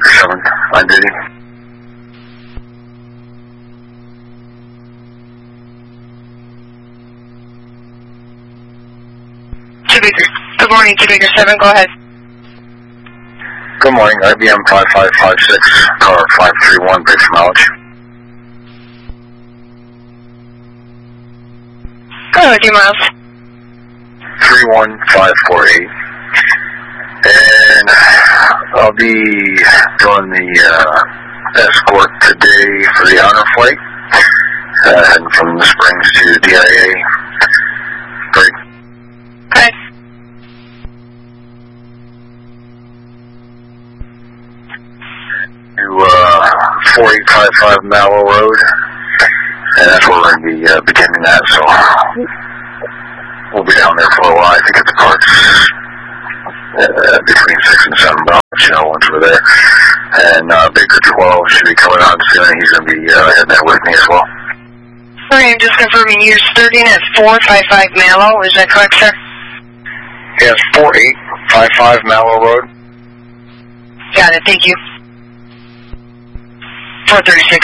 Baker 7, on duty. Good morning, 2 Baker 7, go ahead. Good morning, IBM 5556, car 531, base mileage. Go ahead, your miles. 31548. And I'll be doing the escort today for the honor flight, heading from the Springs to DIA. Great. Okay. To 4855 Mallow Road, and that's where we're going to be beginning that, so we'll be down there for a while. I think it departs between 6 and 7 miles, once we're there. And Baker 12 should be coming on soon. He's going to be heading there with me as well. Okay, I'm just confirming you're starting at 455 Mallow, is that correct, sir? Yes, 4855 Mallow Road. Got it, thank you. 436.